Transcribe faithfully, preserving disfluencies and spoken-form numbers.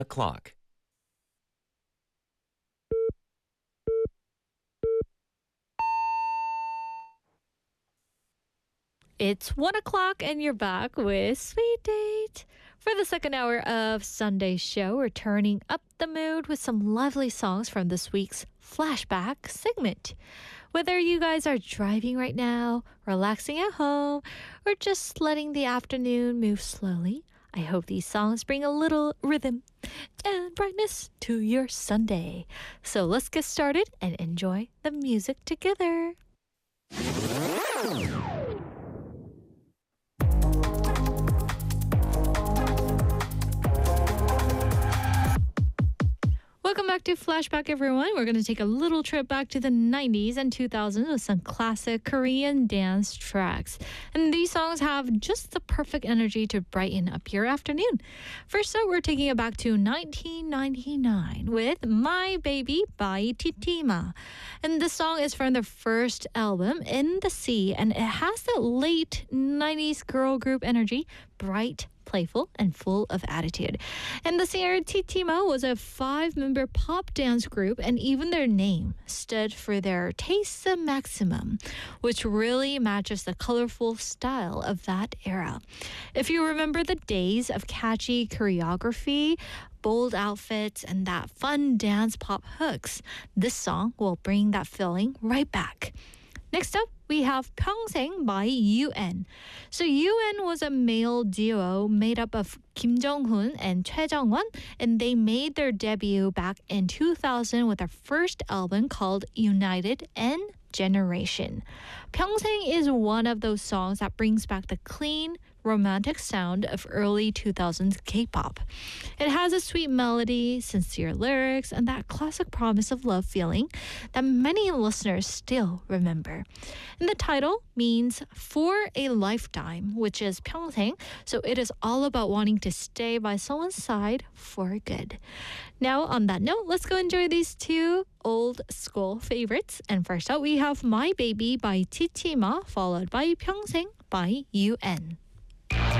o'clock. It's one o'clock and you're back with Sweet Date. For the second hour of Sunday's show, we're turning up the mood with some lovely songs from this week's flashback segment. Whether you guys are driving right now, relaxing at home, or just letting the afternoon move slowly, I hope these songs bring a little rhythm and brightness to your Sunday. So let's get started and enjoy the music together. Welcome back to Flashback, everyone. We're going to take a little trip back to the nineties and two thousands with some classic Korean dance tracks. And these songs have just the perfect energy to brighten up your afternoon. First up, we're taking it back to nineteen ninety-nine with My Baby by Titima. And this song is from their first album, In the Sea, and it has that late nineties girl group energy, bright, playful, and full of attitude. And the singer Titima was a five-member pop dance group, and even their name stood for their taste the maximum, which really matches the colorful style of that era. If you remember the days of catchy choreography, bold outfits, and that fun dance pop hooks, this song will bring that feeling right back. Next up, we have 평생 by U N. So U N was a male duo made up of Kim Jong-hoon and Choi Jung-won, and they made their debut back in two thousand with their first album called United and Generation. 평생 is one of those songs that brings back the clean, romantic sound of early two thousands K-pop. It has a sweet melody, sincere lyrics, and that classic promise of love feeling that many listeners still remember. And the title means for a lifetime, which is 평생, so it is all about wanting to stay by someone's side for good. Now, on that note, let's go enjoy these two old school favorites. And first up, we have My Baby by Titima, followed by 평생 by U N.